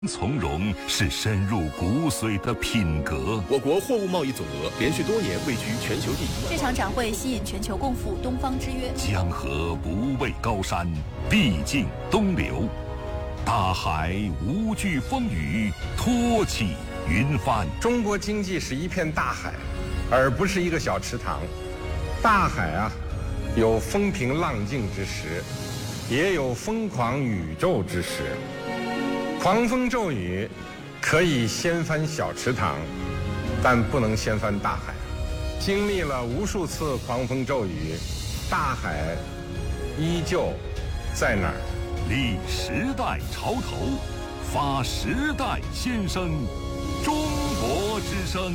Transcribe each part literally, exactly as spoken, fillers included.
从容是深入骨髓的品格。 我国货物贸易总额连续多年位居全球第一。 这场展会吸引全球共赴东方之约。 江河不畏高山，必尽东流。大海无惧风雨，托起云帆。 中国经济是一片大海，而不是一个小池塘。大海啊，有风平浪静之时，也有疯狂宇宙之时。狂风骤雨可以掀翻小池塘，但不能掀翻大海。经历了无数次狂风骤雨，大海依旧在那儿。 立时代潮头，发时代先声，中国之声。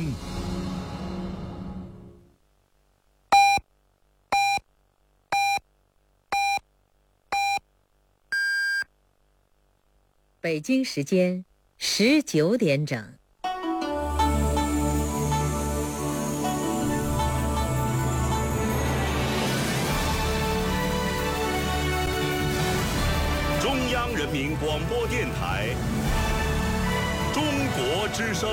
北京时间十九点整。 中央人民广播电台，中国之声。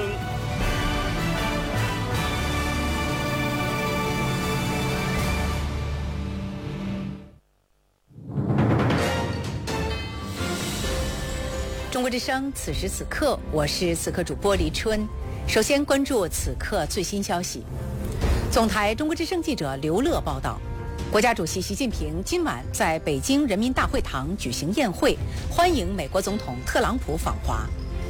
中国之声，此时此刻，我是此刻主播黎春。首先关注此刻最新消息。总台中国之声记者刘乐报道，国家主席习近平今晚在北京人民大会堂举行宴会，欢迎美国总统特朗普访华。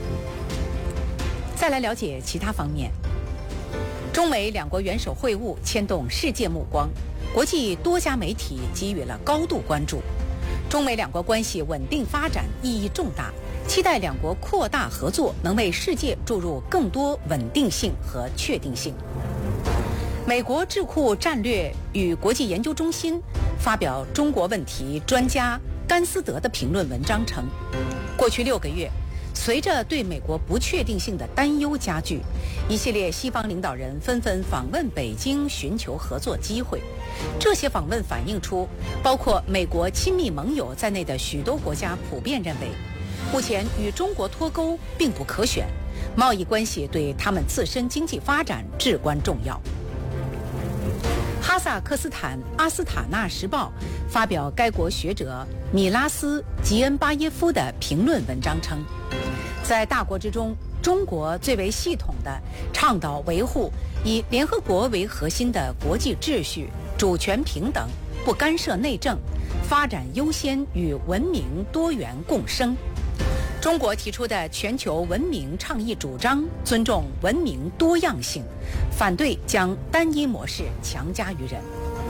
再来了解其他方面。中美两国元首会晤牵动世界目光，国际多家媒体给予了高度关注。中美两国关系稳定发展意义重大，期待两国扩大合作，能为世界注入更多稳定性和确定性。美国智库战略与国际研究中心发表中国问题专家甘斯德的评论文章称，过去六个月，随着对美国不确定性的担忧加剧，一系列西方领导人纷纷访问北京，寻求合作机会。这些访问反映出，包括美国亲密盟友在内的许多国家普遍认为，目前与中国脱钩并不可选，贸易关系对他们自身经济发展至关重要。哈萨克斯坦阿斯塔纳时报发表该国学者米拉斯吉恩巴耶夫的评论文章称，在大国之中，中国最为系统地倡导维护以联合国为核心的国际秩序、主权平等、不干涉内政、发展优先与文明多元共生。中国提出的全球文明倡议主张尊重文明多样性，反对将单一模式强加于人。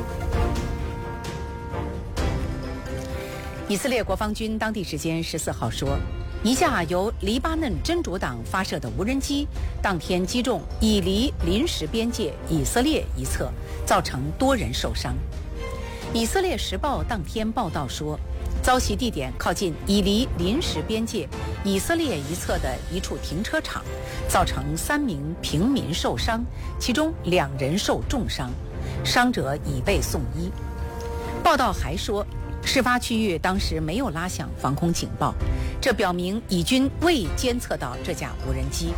以色列国防军当地时间十四号说，一架由黎巴嫩真主党发射的无人机当天击中以黎临时边界以色列一侧，造成多人受伤。以色列时报当天报道说，遭袭地点靠近以黎临时边界以色列一侧的一处停车场，造成三名平民受伤，其中两人受重伤，伤者已被送医。报道还说，事发区域当时没有拉响防空警报，这表明以军未监测到这架无人机。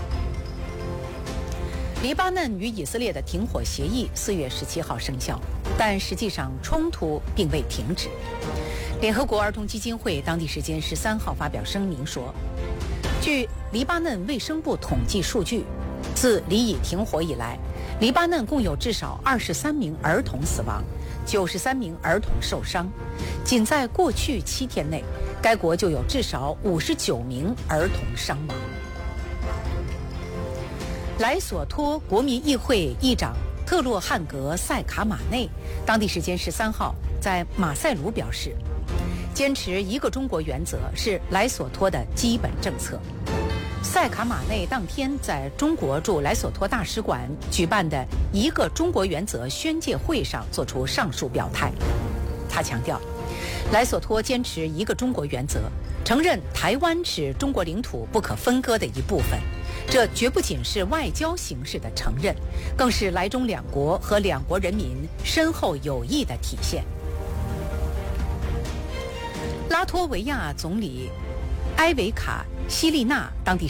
黎巴嫩与以色列的停火协议四月十七号生效，但实际上冲突并未停止。联合国儿童基金会当地时间十三号发表声明说，据黎巴嫩卫生部统计数据，自黎以停火以来，黎巴嫩共有至少二十三名儿童死亡，九十三名儿童受伤。仅在过去七天内，该国就有至少五十九名儿童伤亡。莱索托国民议会议长特洛汉格塞卡马内当地时间十三号在马赛卢表示，坚持一个中国原则是莱索托的基本政策。塞卡马内当天在中国驻莱索托大使馆举办的一个中国原则宣介会上作出上述表态。他强调，莱索托坚持一个中国原则，承认台湾是中国领土不可分割的一部分。这绝不仅是外交形式的承认，更是莱中两国和两国人民深厚友谊的体现。拉脱维亚总理埃维卡西利纳当地